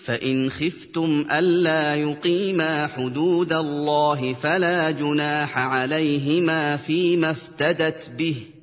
فإن خفتم ألا يقيما حدود الله فلا جناح عليهما فيما افتدت به،